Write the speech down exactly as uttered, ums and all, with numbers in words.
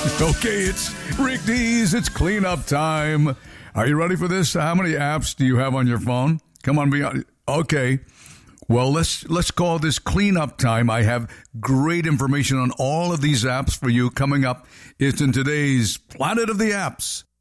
Okay, it's Rick D's. It's cleanup time. Are you ready for this? How many apps do you have on your phone? Come on, be on. Okay. Well, let's let's call this cleanup time. I have great information on all of these apps for you coming up. It's in today's Planet of the Apps.